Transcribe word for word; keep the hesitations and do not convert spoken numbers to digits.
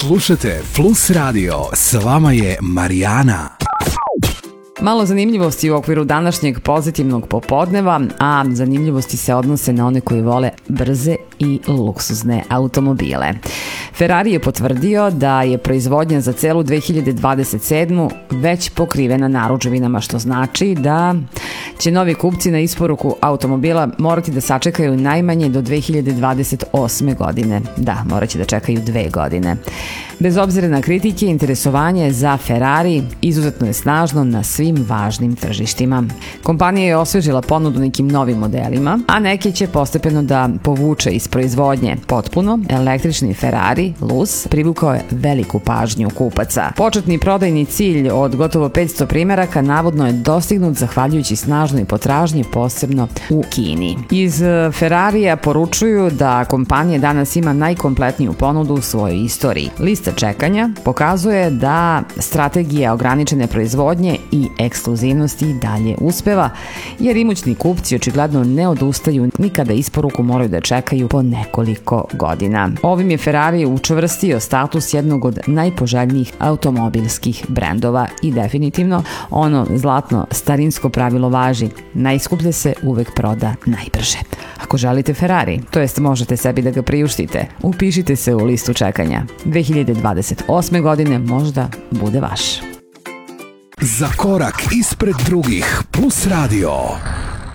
Slušajte Plus Radio, s vama je Marijana. Malo zanimljivosti u okviru današnjeg pozitivnog popodneva, a zanimljivosti se odnose na one koji vole brze i luksuzne automobile. Ferrari je potvrdio da je proizvodnja za celu dve hiljade dvadeset sedmu. već pokrivena narudžbinama, što znači da će novi kupci na isporuku automobila morati da sačekaju najmanje do dve hiljade dvadeset osme. godine. Da, morat će da čekaju dve godine. Bez obzira na kritike, interesovanje za Ferrari izuzetno je snažno na svim važnim tržištima. Kompanija je osvežila ponudu nekim novim modelima, a neki će postepeno da povuče iz proizvodnje. Potpuno električni Ferrari Luz privukao je veliku pažnju kupaca. Početni prodajni cilj od gotovo petsto primeraka navodno je dostignut zahvaljujući snažnoj potražnji, posebno u Kini. Iz Ferrarija poručuju da kompanija danas ima najkompletniju ponudu u svojoj istoriji. Lista čekanja pokazuje da strategija ograničene proizvodnje i ekskluzivnosti dalje uspeva, jer imućni kupci očigledno ne odustaju ni kada isporuku moraju da čekaju po nekoliko godina. Ovim je Ferrari učvrstio status jednog od najpoželjnijih automobilskih brendova i definitivno ono zlatno starinsko pravilo važi: najskuplje se uvek proda najbrže. Ako želite Ferrari, to jest možete sebi da ga priuštite, upišite se u listu čekanja. dve hiljade dvadeset osme. godine možda bude vaš. Za korak ispred drugih, Plus Radio.